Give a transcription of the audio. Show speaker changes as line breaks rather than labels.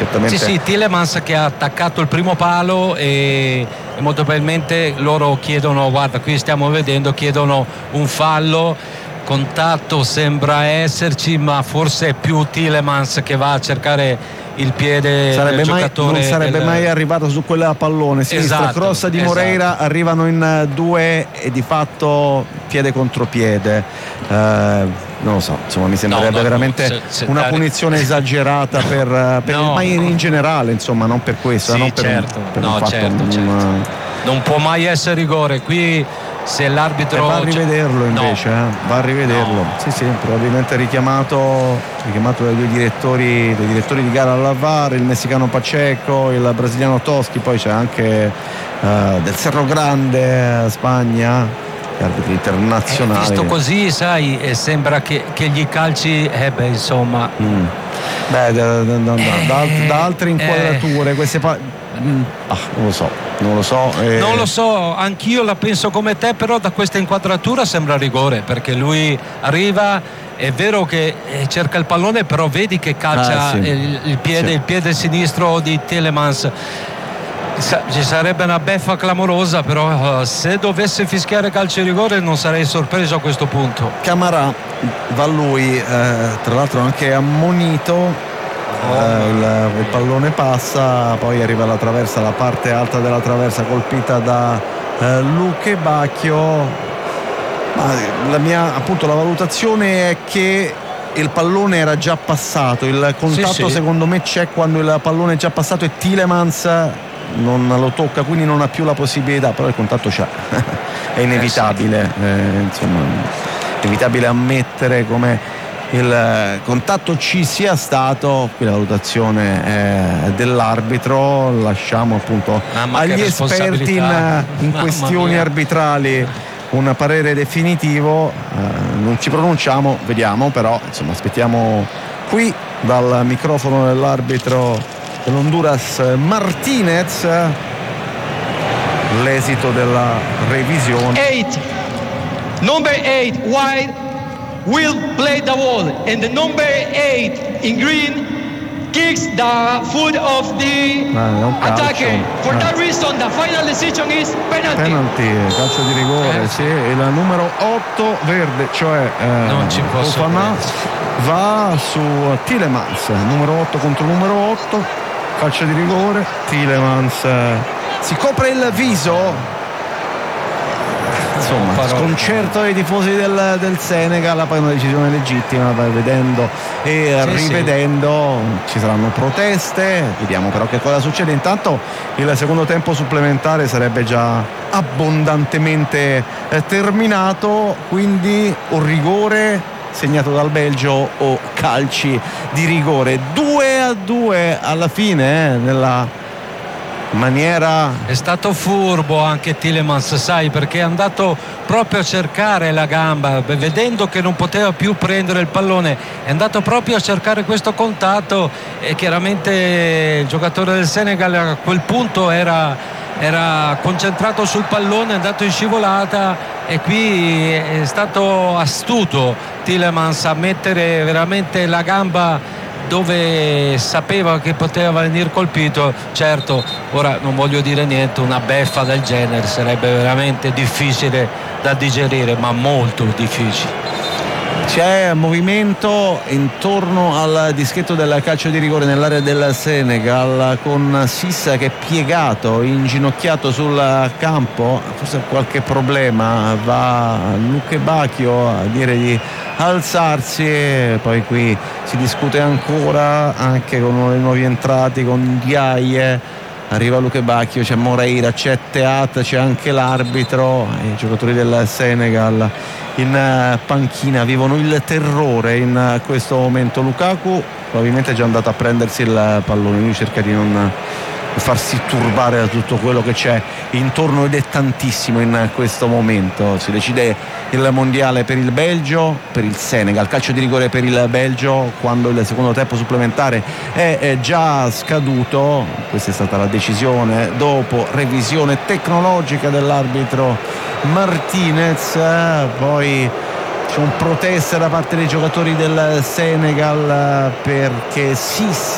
certamente.
Sì, Tielemans che ha attaccato il primo palo e molto probabilmente loro chiedono, guarda, qui stiamo vedendo, chiedono un fallo, contatto sembra esserci, ma forse è più Tielemans che va a cercare il piede del giocatore.
Non sarebbe mai arrivato su quel pallone sinistro,
esatto,
cross di Moreira, arrivano in due e di fatto piede contro piede. Non lo so, insomma, mi sembrerebbe veramente una punizione esagerata per ma in generale, insomma, non per questo,
sì,
non per
certo,
certo.
Non può mai essere rigore qui. Se l'arbitro
va a rivederlo invece, va a rivederlo. Sì, probabilmente richiamato dai due direttori di gara alla VAR, il messicano Pacheco, il brasiliano Toschi, poi c'è anche del Cerro Grande, Spagna, arbitri internazionali.
Visto così, sai, sembra che gli calci insomma
da altre inquadrature queste non lo so.
Non lo so, anch'io la penso come te, però da questa inquadratura sembra rigore, perché lui arriva, è vero che cerca il pallone, però vedi che calcia il piede sinistro di Tielemans. Ci sarebbe una beffa clamorosa, però se dovesse fischiare calcio di rigore non sarei sorpreso a questo punto.
Camara va lui, tra l'altro anche ammonito. Il pallone passa, poi arriva alla traversa, la parte alta della traversa colpita da Luque Bacchio. La valutazione è che il pallone era già passato, il contatto secondo me c'è quando il pallone è già passato e Tielemans non lo tocca, quindi non ha più la possibilità, però il contatto c'è. È inevitabile, insomma, inevitabile ammettere come il contatto ci sia stato. Qui la valutazione è dell'arbitro, lasciamo appunto agli esperti in questioni arbitrali un parere definitivo. Non ci pronunciamo, vediamo, però insomma aspettiamo qui dal microfono dell'arbitro dell'Honduras Martinez l'esito della revisione.
Number 8 wide will play the ball, and the number 8 in green kicks the foot of the attacker. For that reason, the final decision is penalty.
Calcio di rigore, sì. Il numero 8 verde, cioè Fofana, va su Tielemans, numero 8 contro numero 8, calcio di rigore. Tielemans si copre il viso. Insomma, sconcerto ai tifosi del Senegal, poi una decisione legittima, vedendo e rivedendo. Ci saranno proteste, vediamo però che cosa succede. Intanto il secondo tempo supplementare sarebbe già abbondantemente terminato, quindi un rigore segnato dal Belgio o calci di rigore. 2-2 alla fine, nella maniera.
È stato furbo anche Tielemans, sai, perché è andato proprio a cercare la gamba, vedendo che non poteva più prendere il pallone, è andato proprio a cercare questo contatto e chiaramente il giocatore del Senegal a quel punto era concentrato sul pallone, è andato in scivolata e qui è stato astuto Tielemans a mettere veramente la gamba dove sapeva che poteva venire colpito. Certo, ora non voglio dire niente, una beffa del genere sarebbe veramente difficile da digerire, ma molto difficile.
C'è movimento intorno al dischetto del calcio di rigore nell'area del Senegal, con Sissa che è piegato, inginocchiato sul campo, forse qualche problema, va Luque Bacchio a dire di alzarsi e poi qui si discute ancora anche con uno dei nuovi entrati, con Diaye. Arriva Luque Bacchio, c'è Moreira, c'è Teat, c'è anche l'arbitro. I giocatori del Senegal in panchina vivono il terrore in questo momento. Lukaku probabilmente è già andato a prendersi il pallone, lui cerca di non farsi turbare da tutto quello che c'è intorno ed è tantissimo in questo momento. Si decide il mondiale per il Belgio, per il Senegal, calcio di rigore per il Belgio quando il secondo tempo supplementare è già scaduto. Questa è stata la decisione dopo revisione tecnologica dell'arbitro Martinez. Poi c'è un protesta da parte dei giocatori del Senegal perché